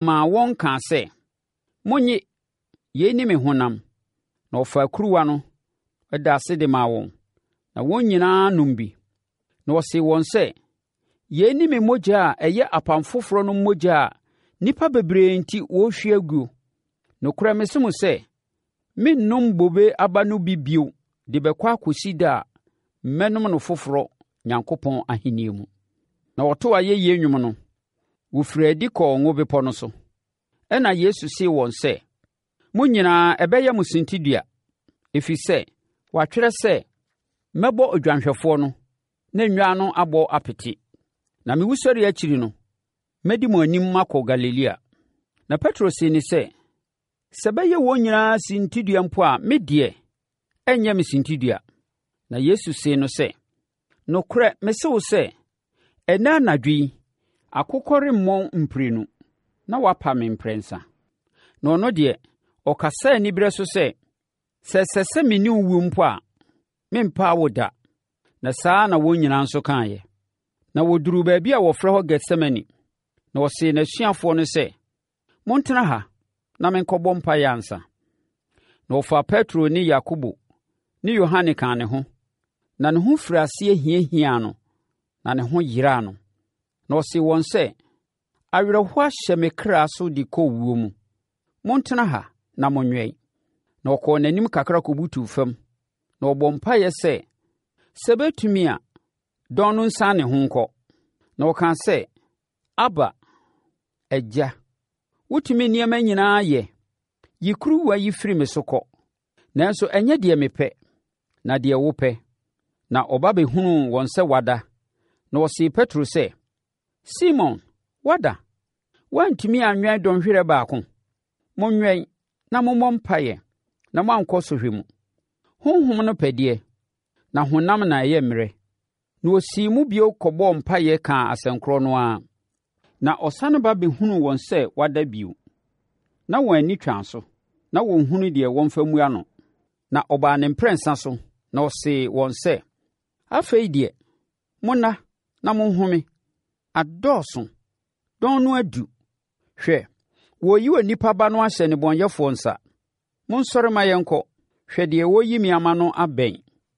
ma wɔn kaa sɛ, "Monye, yei ne me honam." Na ɔfaa kuruwa no da ase de maa wɔn, na wɔn nyinaa nom bi. Na ɔsee wɔn sɛ, "Yei ne me mogya a ɛyɛ apam foforɔ no mogya a nnipa bebree nti wɔrehwie aguo. Nokorɛ mese mo sɛ, mennom bobe aba no bi bio de bɛkɔ akɔsi da a mɛnom no foforɔ Onyankopɔn ahenni mu." Na wɔtoo ayɛyie nnwom no, wɔfirii adi kɔɔ Ngo Bepɔ no so. Ɛnna Yesu see wɔn sɛ, "Mo nyinaa ɛbɛyɛ mo sintidua, ɛfiri sɛ, wɔatwerɛ sɛ, mɛbɔ odwanhwɛfoɔ no, na nnwan no abɔ apete. Na me wusɔre akyiri no, mɛdi mo anim makɔ Galilea." Na Petro see ne sɛ, "Sɛ ɛbɛyɛ wɔn nyinaa sintidua mpo a, me deɛ, ɛnyɛ me sintidua." Na Yesu see no sɛ, "Nokorɛ mese wo sɛ, ɛnnɛ anadwo yi, akokɔ remmɔn mprenu, na woapa me mprɛnsa." Na ɔno deɛ, ɔkasaa aniberɛ so sɛ, "Sɛ ɛsɛ sɛ me ne wo wu mpo a, mempaa wo da." Na saa na wɔn nyinaa nso kaeɛ. Na wɔduruu baabi a wɔfrɛ hɔ Getsemane. Na ɔsee n'asuafoɔ no sɛ, "Montena ha na menkɔbɔ mpaeɛ ansa." Na ɔfaa Petro ne Yakobo ne Yohane kaa ne ho. Na ne ho firi aseɛ hiahiaa no, na ne ho yeraa no. Na ɔsee wɔn sɛ, "Awerɛhoɔ ahyɛ me kra so de kɔ owuo mu. Montena ha na monwɛn." Na ɔkɔɔ n'anim kakra kɔbutuu fam, na ɔbɔɔ mpaeɛ sɛ, sɛ ɛbɛtumi a, dɔn no nsane ne ho nkɔ. Na ɔkaa sɛ, "Aba, Agya, wotumi nneɛma nyinaa yɛ. Yi kuruwa yi firi me so kɔ. Nanso ɛnyɛ deɛ mepɛ, na deɛ wopɛ." Na ɔba bɛhunuu wɔn sɛ wada. Na ɔsee Petro sɛ, "Simon, wada? Woantumi anwɛn dɔnhwerɛ baako? Monwɛn na mommɔ mpaeɛ na moankɔ sɔhwɛ mu. Honhom no pɛ deɛ, na honam na ɛyɛ mmerɛ." Na ɔsii mu bio kɔbɔɔ mpaeɛ kaa asɛnkorɔ no ara. Na ɔsane ba bɛhunuu wɔn sɛ wada bio. Na wɔn ani twaa so, na wɔnhunu deɛ wɔmfa mmua no. Na ɔbaa ne mprɛnsa so, na ɔsee wɔn sɛ, "Afei deɛ, monna na monhome. Adɔɔso, dɔn no adu. Hwɛ, wɔreyi Onipa Ba no ahyɛ nnebɔneyɛfoɔ nsa. Monsɔre ma yɛnkɔ. Hwɛ deɛ wɔreyi me ama no abɛn."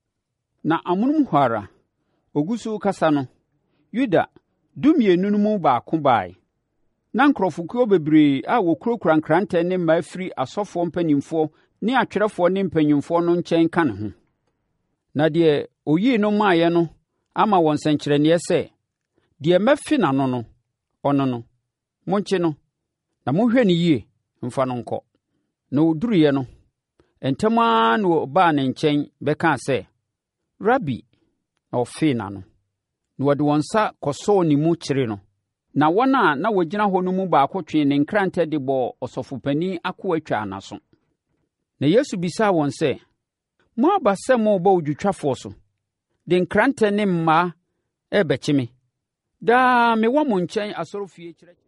Na amonom hɔ ara, ɔgu so kasa no, Yuda 12 no mu baako baeɛ. Na nkurɔfokuo bebree a wɔkurakura nkrantɛ ne mmaa firi asɔfoɔ mpanimfoɔ ne atwerɛfoɔ ne mpanimfoɔ no nkyɛn ka ne ho. Na deɛ oyii no maaeɛ no ama wɔn nsɛnkyerɛnneɛ sɛ, deɛ mɛfe n'ano no, ɔno no. Monkye no, na monhwɛ no yie mfa no nkɔ. Na ɔduruiɛ no, ntɛm ara na ɔbaa ne nkyɛn bɛkaa sɛ, "Rabi," na ɔfee n'ano. Na wɔde wɔn nsa kɔsɔɔ ne mu kyeree no. Na wɔn a na wɔgyina hɔ no mu baako twee ne nkrantɛ de bɔɔ ɔsɔfopanin akoa twaa n'aso. Na Yesu bisaa wɔn sɛ, "Mo aba sɛ morebɔ odwotwafoɔ so, de nkrantɛ ne mmaa ɛrebɛkye me? Daa mewɔ mo nkyɛn asɔrefie kyerɛ."